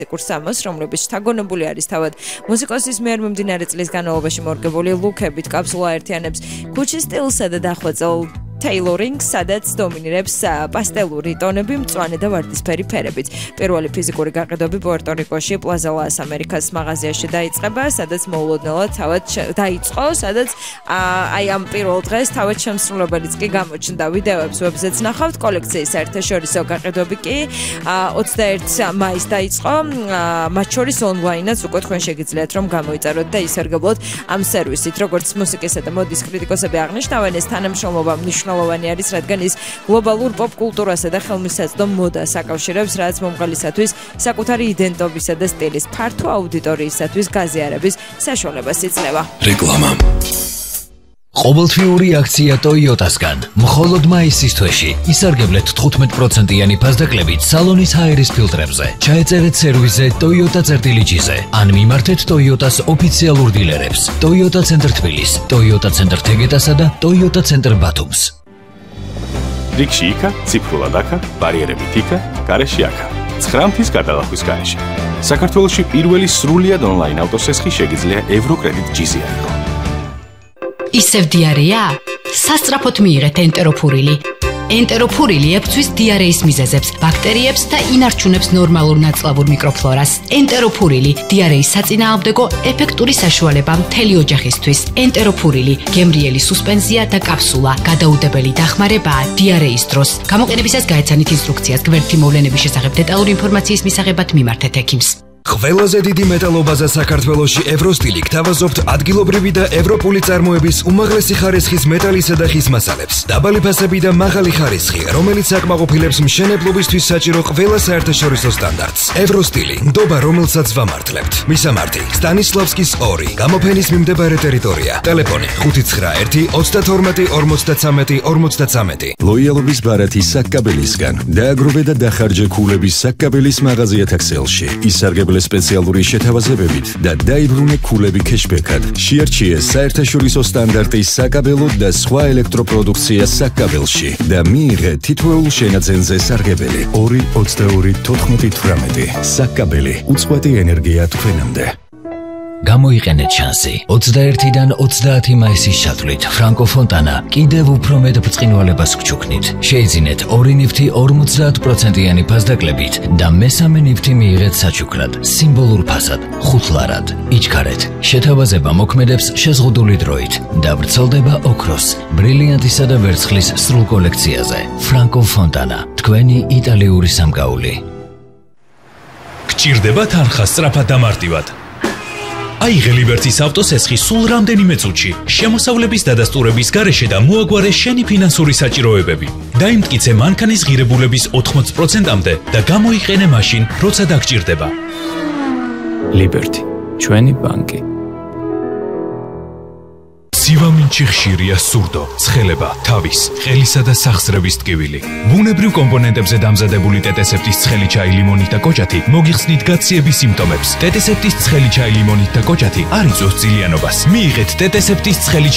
კურსამოს, რომლებიც შთაგონებული არის თავად მუსიკოსის მიერ მომდინარე წლის განმავლობაში მორგებული ლუქებით, კაფსულა ერთიანებს ქუჩის სტილსა და დახვეწილ Tailoring, სადაც დომინირებს პასტელური ტონები, მწვანე და ვარდისფერი ფერებით. პირველი ფიზიკური გაყიდვები პუერტო-რიკოში პლაზა ლას ამერიკას მაღაზიაში დაიწყება, სადაც მოულოდნელად თავად დაიწყო, სადაც აი ამ პირველ დღეს თავად შემსრულებელიც კი გამოჩნდა. ვიდეოებს ვებზეც ნახავთ, კოლექციის საერთაშორისო გაყიდვები კი 21 მაისს დაიწყო, მათ შორის ონლაინაც უკვე თქვენ შეგიძლიათ რომ გამოიწეროთ და ისარგებლოთ ამ სერვისით. როგორც მუსიკისა და მოდის კრიტიკოსები აღნიშნავენ, ეს თანამშრომლობა მნიშვნელოვანი არის, რადგან ის გლობალურ პოპ კულტურასა და ხელმისაწვდომ მოდას აკავშირებს, რაც მომღალისათვის საკუთარი იდენტობისა და სტილის ფართო აუდიტორიისათვის გაზიარების საშუალებას იძლევა. რეკლამა. ყოველთვიური აქცია Toyota-სგან. მხოლოდ მაისის თვეში ისარგებლეთ 15%-იანი ფასდაკლებით სალონის ჰაერის ფილტრებზე. ჩაეწერეთ სერვისზე Toyota-წერტილიჯიზე. ან მიმართეთ Toyota-ს ოფიციალურ დილერებს. Toyota ცენტრ თბილის, Toyota ცენტრ თეგეტასა და Toyota ცენტრ ბათუმს. რიგში იქა, ციფრულად აქა, ბარიერებით იქა, გარეში აქა. 9 მთის გადალახვის გარეშე. საქართველოში პირველი სრულიად ონლაინ ავტოსესხი შეგიძლია ევროკრედიტ ჯიზი აიღო. ისევ დიარეა? სასწრაფოდ მიიღეთ ენტეროფურილი. ენტეროფურილი ებწვის დიარეის მიზეზებს, ბაქტერიებს და ინარჩუნებს ნორმალურ ნაწლავურ მიკროფლორას. ენტეროფურილი დიარეის საწინააღმდეგო ეფექტური საშუალება მთელი ოჯახისთვის. ენტეროფურილი გემრიელი სუსპენზია და კაფსულა, გადაუდებელი დახმარებაა დიარეის დროს. გამოყენებისას გაეცანით ინსტრუქციას. გვერდითი მოვლენების შესახებ დეტალური ინფორმაციის მისაღებად მიმართეთ ექიმს. ყველაზე დიდი მეტალობაზე საქართველოში ევროსტილი გთავაზობთ ადგილობრივი და ევროპული წარმოების უმაღლესი ხარისხის მეტალისა და ხის მასალებს. დაბალი ფასები და მაღალი ხარისხი, რომელიც აკმაყოფილებს მშენებლობისთვის საჭირო ყველა საერთაშორისო სტანდარტს. ევროსტილი, ნდობა, რომელსაც ვამართლებთ. მისამართი: სტანისლავსკის 2, გამოფენის მიმდებარე ტერიტორია. ტელეფონი: 591 32 53 53. ლოიალობის ბარათი საკაბელისგან. დააგროვე და დახარჯე ქულების საკაბელის მაღაზია თაქსელში. ისარგებლე სპეციალური შეთავაზებებით და დაიბრუნე ქულები ქეშბექად. შეარჩიე საერთაშორისო სტანდარტის საკაბელო და სხვა ელექტროპროდუქცია საკაბელში და მიიღე თითოეულ შენაძენზე სარგებელი 2-22-18. საკაბელი, უწყვეტი ენერგია თქვენამდე. გამოიყენეთ შანსი. 21-დან 30 მაისის ჩათვლით ფრანკო ფონტანა კიდევ უფრო მეტ ბრწყინვალებას გჩუქნით. შეიძინეთ 2 ნივთი 50%-იანი ფასდაკლებით და მესამე ნივთი მიიღეთ საჩუქრად, სიმბოლურ ფასად, ხუთლარად. იჩქარეთ. შეთავაზება მოქმედებს შეზღუდული დროით და ვრცელდება ოქროს, ბრილიანტისა და ვერცხლის სრულ კოლექციაზე. ფრანკო ფონტანა, თქვენი იტალიური სამკაული. გჭირდება თანხა სწრაფად და მარტივად. აიღე ლიბერტის ავტოსესხი სულ რამდენიმე წუთში. შემოსავლების დადასტურების გარეშე და მოაგვარე შენი ფინანსური საჭიროებები. დაიმტკიცე მანქანის ღირებულების 80%-მდე და გამოიყენე მაშინ, როცა დაგჭირდება. ლიბერტი, ჩვენი ბანკი. სივამინჩი ხშირია სურდო, ცხელება, თავის, ყელისა და სახსრების ტკივილი. ბუნებრივ კომპონენტებზე დამზადებული ტეტესეპტის ცხელი ჩაი ლიმონით და კოჭათი მოგიხსნით გაციების სიმპტომებს. ტეტესეპტის ცხელი ჩაი ლიმონით და კოჭათი არ იწვევს ძილიანობას. მიიღეთ ტეტესეპტის ცხელი